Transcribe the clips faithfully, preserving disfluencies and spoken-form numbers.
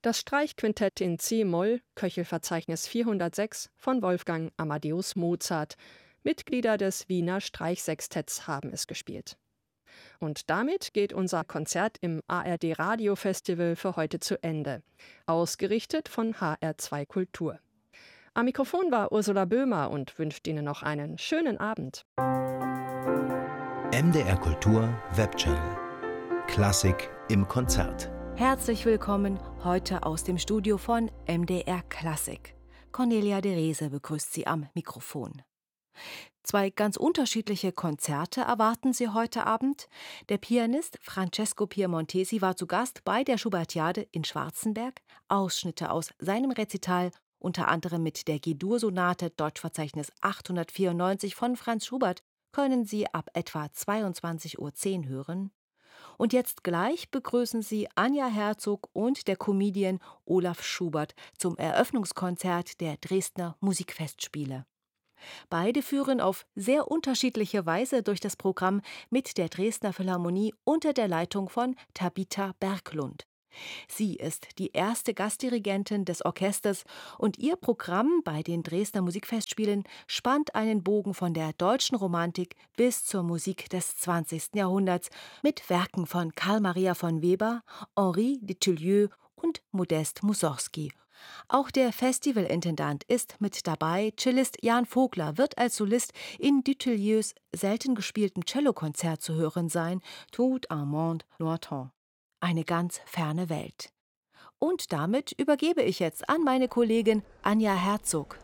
Das Streichquintett in C-Moll, Köchelverzeichnis vierhundertsechs von Wolfgang Amadeus Mozart. Mitglieder des Wiener Streichsextetts haben es gespielt. Und damit geht unser Konzert im A R D Radio Festival für heute zu Ende. Ausgerichtet von H R zwei Kultur. Am Mikrofon war Ursula Böhmer und wünscht Ihnen noch einen schönen Abend. M D R Kultur Webchannel. Klassik im Konzert. Herzlich willkommen heute aus dem Studio von M D R Klassik. Cornelia de Rese begrüßt Sie am Mikrofon. Zwei ganz unterschiedliche Konzerte erwarten Sie heute Abend. Der Pianist Francesco Piemontesi war zu Gast bei der Schubertiade in Schwarzenberg. Ausschnitte aus seinem Rezital, unter anderem mit der G-Dur-Sonate Deutschverzeichnis achthundertvierundneunzig von Franz Schubert, können Sie ab etwa zweiundzwanzig Uhr zehn hören. Und jetzt gleich begrüßen Sie Anja Herzog und der Comedian Olaf Schubert zum Eröffnungskonzert der Dresdner Musikfestspiele. Beide führen auf sehr unterschiedliche Weise durch das Programm mit der Dresdner Philharmonie unter der Leitung von Tabita Berglund. Sie ist die erste Gastdirigentin des Orchesters und ihr Programm bei den Dresdner Musikfestspielen spannt einen Bogen von der deutschen Romantik bis zur Musik des zwanzigsten Jahrhunderts mit Werken von Carl Maria von Weber, Henri Dutilleux und Modest Mussorgsky. Auch der Festivalintendant ist mit dabei. Cellist Jan Vogler wird als Solist in Dutilleux selten gespieltem Cellokonzert zu hören sein, Tout un monde lointain. Eine ganz ferne Welt. Und damit übergebe ich jetzt an meine Kollegin Anja Herzog.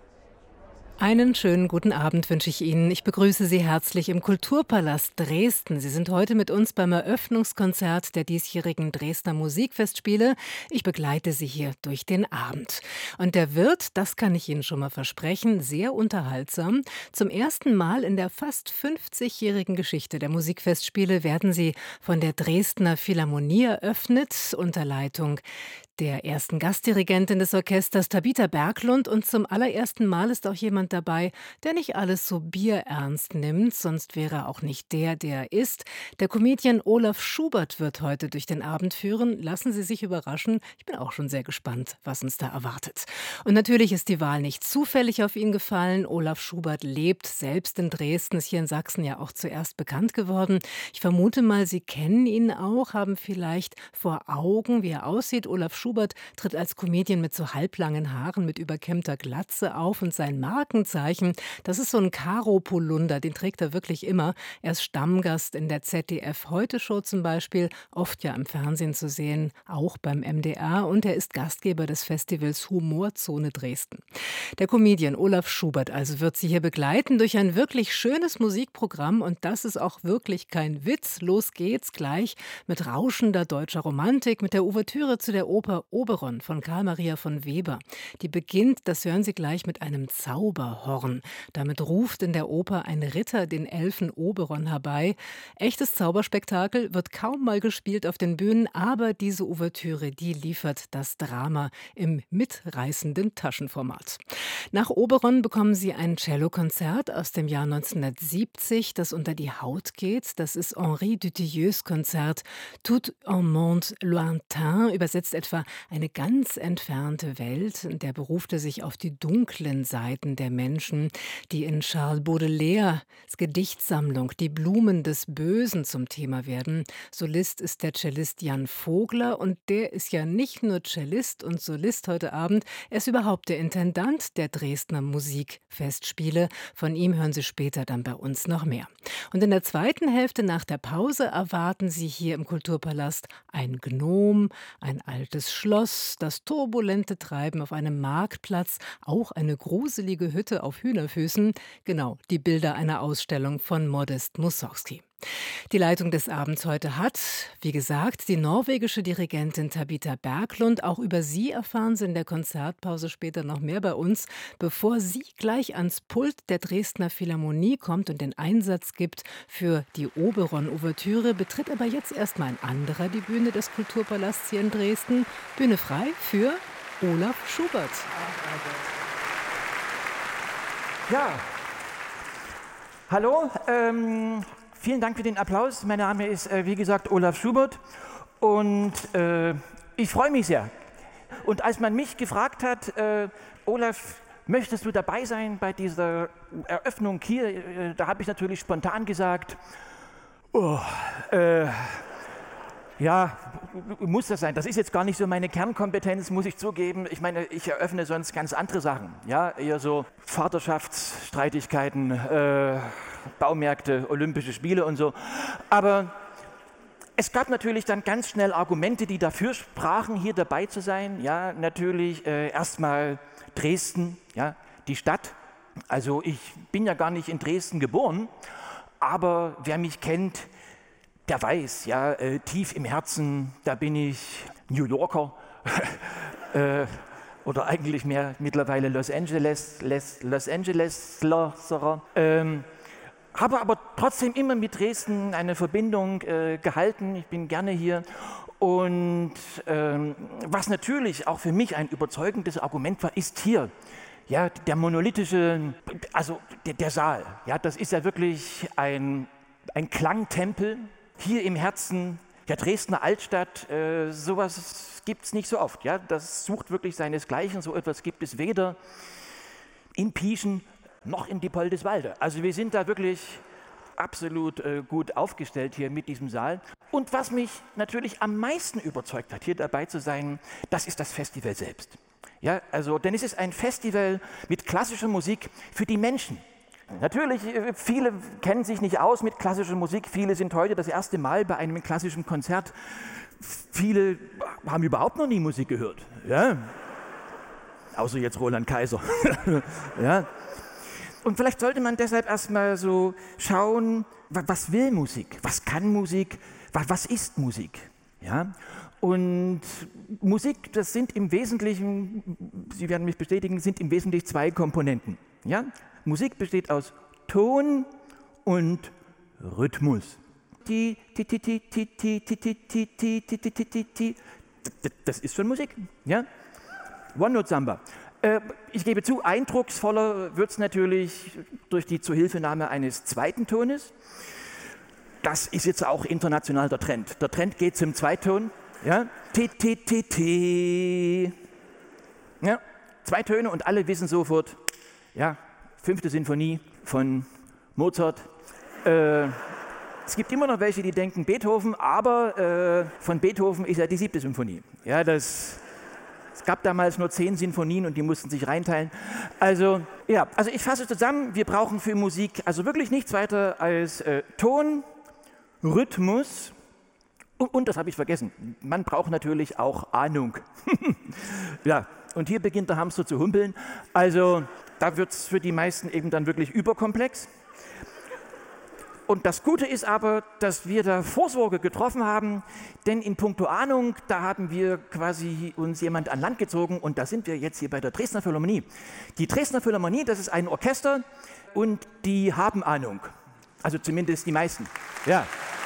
Einen schönen guten Abend wünsche ich Ihnen. Ich begrüße Sie herzlich im Kulturpalast Dresden. Sie sind heute mit uns beim Eröffnungskonzert der diesjährigen Dresdner Musikfestspiele. Ich begleite Sie hier durch den Abend. Und der wird, das kann ich Ihnen schon mal versprechen, sehr unterhaltsam. Zum ersten Mal in der fast fünfzigjährigen Geschichte der Musikfestspiele werden sie von der Dresdner Philharmonie eröffnet, unter Leitung der ersten Gastdirigentin des Orchesters Tabita Berglund, und zum allerersten Mal ist auch jemand dabei, der nicht alles so bierernst nimmt, sonst wäre er auch nicht der, der er ist. Der Comedian Olaf Schubert wird heute durch den Abend führen. Lassen Sie sich überraschen. Ich bin auch schon sehr gespannt, was uns da erwartet. Und natürlich ist die Wahl nicht zufällig auf ihn gefallen. Olaf Schubert lebt selbst in Dresden, ist hier in Sachsen ja auch zuerst bekannt geworden. Ich vermute mal, Sie kennen ihn auch, haben vielleicht vor Augen, wie er aussieht. Olaf Schubert Schubert tritt als Comedian mit so halblangen Haaren mit überkämmter Glatze auf und sein Markenzeichen, das ist so ein Karo-Polunder, den trägt er wirklich immer. Er ist Stammgast in der Z D F-Heute-Show zum Beispiel, oft ja im Fernsehen zu sehen, auch beim M D R, und er ist Gastgeber des Festivals Humorzone Dresden. Der Comedian Olaf Schubert also wird Sie hier begleiten durch ein wirklich schönes Musikprogramm, und das ist auch wirklich kein Witz. Los geht's gleich mit rauschender deutscher Romantik, mit der Ouvertüre zu der Oper Oberon von Carl Maria von Weber. Die beginnt, das hören Sie gleich, mit einem Zauberhorn. Damit ruft in der Oper ein Ritter den Elfen Oberon herbei. Echtes Zauberspektakel, wird kaum mal gespielt auf den Bühnen, aber diese Ouvertüre, die liefert das Drama im mitreißenden Taschenformat. Nach Oberon bekommen Sie ein Cellokonzert aus dem Jahr neunzehnhundertsiebzig, das unter die Haut geht. Das ist Henri Dutilleux Konzert Tout un monde lointain, übersetzt etwa eine ganz entfernte Welt. Der berufte sich auf die dunklen Seiten der Menschen, die in Charles Baudelaires Gedichtsammlung Die Blumen des Bösen zum Thema werden. Solist ist der Cellist Jan Vogler, und der ist ja nicht nur Cellist und Solist heute Abend, er ist überhaupt der Intendant der Dresdner Musikfestspiele. Von ihm hören Sie später dann bei uns noch mehr. Und in der zweiten Hälfte nach der Pause erwarten Sie hier im Kulturpalast ein Gnom, ein altes Schloss, das turbulente Treiben auf einem Marktplatz, auch eine gruselige Hütte auf Hühnerfüßen. Genau, die Bilder einer Ausstellung von Modest Mussorgsky. Die Leitung des Abends heute hat, wie gesagt, die norwegische Dirigentin Tabita Berglund. Auch über sie erfahren Sie in der Konzertpause später noch mehr bei uns. Bevor sie gleich ans Pult der Dresdner Philharmonie kommt und den Einsatz gibt für die Oberon-Ouvertüre, betritt aber jetzt erstmal ein anderer die Bühne des Kulturpalasts hier in Dresden. Bühne frei für Olaf Schubert. Ja, hallo, ähm, vielen Dank für den Applaus. Mein Name ist, äh, wie gesagt, Olaf Schubert, und äh, ich freue mich sehr, Und als man mich gefragt hat, äh, Olaf, möchtest du dabei sein bei dieser Eröffnung hier, äh, da habe ich natürlich spontan gesagt, oh, äh, ja, muss das sein. Das ist jetzt gar nicht so meine Kernkompetenz, muss ich zugeben. Ich meine, ich eröffne sonst ganz andere Sachen. Ja, eher so Vaterschaftsstreitigkeiten, äh, Baumärkte, Olympische Spiele und so. Aber es gab natürlich dann ganz schnell Argumente, die dafür sprachen, hier dabei zu sein. Ja, natürlich äh, erstmal Dresden, ja, die Stadt. Also ich bin ja gar nicht in Dresden geboren, aber wer mich kennt, der weiß, ja, äh, tief im Herzen, da bin ich New Yorker äh, oder eigentlich mehr mittlerweile Los Angeles, Les, Los Angelesler. Ähm, habe aber trotzdem immer mit Dresden eine Verbindung äh, gehalten. Ich bin gerne hier. Und ähm, was natürlich auch für mich ein überzeugendes Argument war, ist hier. Ja, der monolithische, also der, der Saal. Ja, das ist ja wirklich ein, ein Klangtempel. Hier im Herzen der Dresdner Altstadt, äh, sowas gibt es nicht so oft. Ja? Das sucht wirklich seinesgleichen. So etwas gibt es weder in Pieschen noch in Diepoldeswalde. Also wir sind da wirklich absolut äh, gut aufgestellt hier mit diesem Saal. Und was mich natürlich am meisten überzeugt hat, hier dabei zu sein, das ist das Festival selbst. Ja, also, denn es ist ein Festival mit klassischer Musik für die Menschen. Natürlich, viele kennen sich nicht aus mit klassischer Musik, viele sind heute das erste Mal bei einem klassischen Konzert, viele haben überhaupt noch nie Musik gehört, ja? Außer jetzt Roland Kaiser. Ja? Und vielleicht sollte man deshalb erstmal so schauen, was will Musik, was kann Musik, was ist Musik? Ja? Und Musik, das sind im Wesentlichen, Sie werden mich bestätigen, sind im Wesentlichen zwei Komponenten. Ja? Musik besteht aus Ton und Rhythmus. Das ist schon Musik, ja? One-Note-Samba. Äh, ich gebe zu, eindrucksvoller wird es natürlich durch die Zuhilfenahme eines zweiten Tones. Das ist jetzt auch international der Trend. Der Trend geht zum Zweiton. Ja? T, T, T, T. Ja? Zwei Töne und alle wissen sofort, ja, Fünfte Sinfonie von Mozart. Äh, es gibt immer noch welche, die denken Beethoven, aber äh, von Beethoven ist ja die Siebte Symphonie. Ja, das, es gab damals nur zehn Sinfonien und die mussten sich reinteilen. Also, ja, also ich fasse zusammen, wir brauchen für Musik also wirklich nichts weiter als äh, Ton, Rhythmus und, und das habe ich vergessen, man braucht natürlich auch Ahnung. Ja, und hier beginnt der Hamster zu humpeln. Also, da wird es für die meisten eben dann wirklich überkomplex. Und das Gute ist aber, dass wir da Vorsorge getroffen haben, denn in puncto Ahnung, da haben wir quasi uns jemand an Land gezogen und da sind wir jetzt hier bei der Dresdner Philharmonie. Die Dresdner Philharmonie, das ist ein Orchester und die haben Ahnung. Also zumindest die meisten. Ja.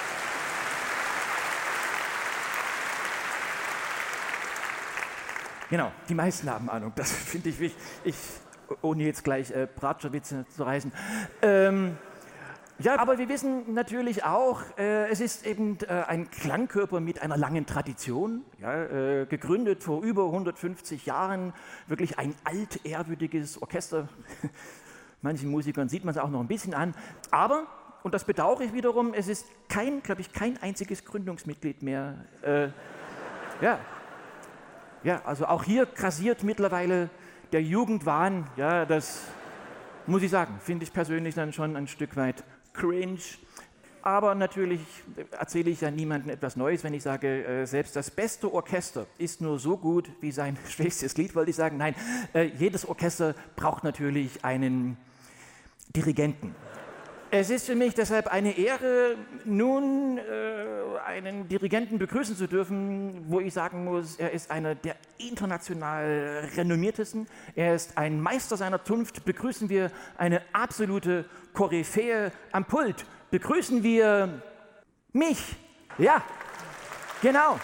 Genau, die meisten haben Ahnung. Das finde ich wichtig. Ich, ohne jetzt gleich äh, Bratscherwitze zu reißen. Ähm, ja, aber wir wissen natürlich auch, äh, es ist eben äh, ein Klangkörper mit einer langen Tradition, ja, äh, gegründet vor über hundertfünfzig Jahren, wirklich ein altehrwürdiges Orchester. Manchen Musikern sieht man es auch noch ein bisschen an. Aber, und das bedauere ich wiederum, es ist kein, glaube ich, kein einziges Gründungsmitglied mehr. Äh, ja. ja, also auch hier grassiert mittlerweile der Jugendwahn, ja, das muss ich sagen, finde ich persönlich dann schon ein Stück weit cringe. Aber natürlich erzähle ich ja niemandem etwas Neues, wenn ich sage, äh, selbst das beste Orchester ist nur so gut wie sein schwächstes Glied, wollte ich sagen. Nein, äh, jedes Orchester braucht natürlich einen Dirigenten. Es ist für mich deshalb eine Ehre, nun äh, einen Dirigenten begrüßen zu dürfen, wo ich sagen muss, er ist einer der international renommiertesten. Er ist ein Meister seiner Zunft. Begrüßen wir eine absolute Koryphäe am Pult. Begrüßen wir mich. Ja, genau.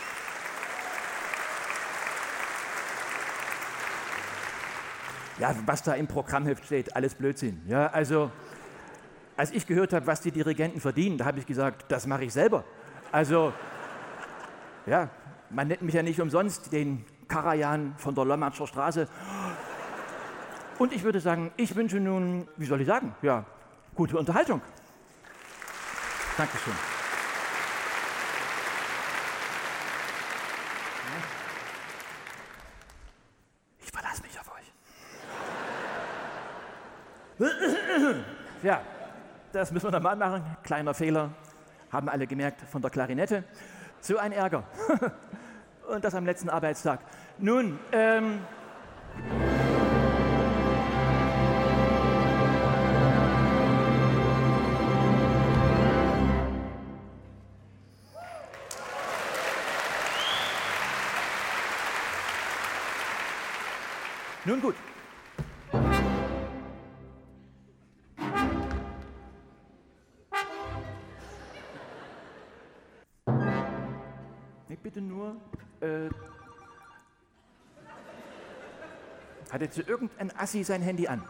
Ja, was da im Programmheft steht, alles Blödsinn. Ja, also... Als ich gehört habe, was die Dirigenten verdienen, da habe ich gesagt, das mache ich selber. Also, ja, man nennt mich ja nicht umsonst den Karajan von der Lommatscher Straße. Und ich würde sagen, ich wünsche nun, wie soll ich sagen, ja, gute Unterhaltung. Dankeschön. Ich verlasse mich auf euch. Ja, das müssen wir nochmal machen. Kleiner Fehler. Haben alle gemerkt von der Klarinette. So ein Ärger. Und das am letzten Arbeitstag. Nun, ähm... Nun gut. Bitte nur, äh, hat jetzt irgendein Assi sein Handy an?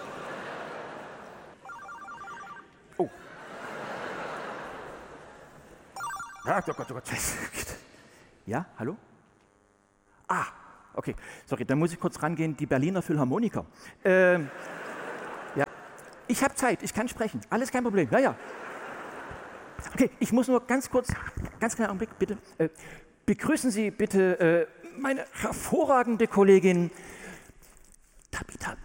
Oh. Ah, oh Gott, oh Gott. Ja, hallo? Ah, okay. Sorry, dann muss ich kurz rangehen. Die Berliner Philharmoniker. Ähm, ja, ich habe Zeit, ich kann sprechen. Alles kein Problem. Ja, ja. Okay, ich muss nur ganz kurz, ganz kleinen Augenblick, bitte. Äh, begrüßen Sie bitte äh, meine hervorragende Kollegin Tabitha